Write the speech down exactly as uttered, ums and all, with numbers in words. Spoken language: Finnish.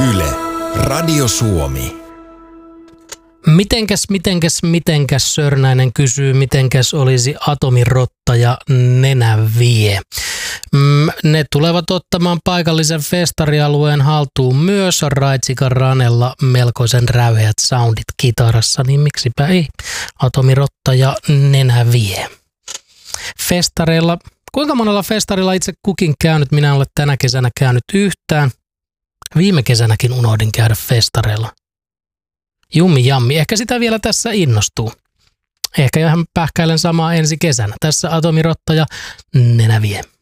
Yle, Radio Suomi. Mitenkäs, mitenkäs, mitenkäs Sörnäinen kysyy, mitenkäs olisi atomirotta ja nenävie. Ne tulevat ottamaan paikallisen festarialueen haltuun myös. Raitsikan Ranella melkoisen räyheät soundit kitarassa, niin miksipä ei. Atomirotta ja nenävie. Festareilla, kuinka monella festarilla itse kukin käynyt? Minä en ole tänä kesänä käynyt yhtään. Viime kesänäkin unohdin käydä festareilla. Jummi jammi, ehkä sitä vielä tässä innostuu. Ehkä ihan pähkäilen samaa ensi kesänä. Tässä Atomirotta ja nenävie.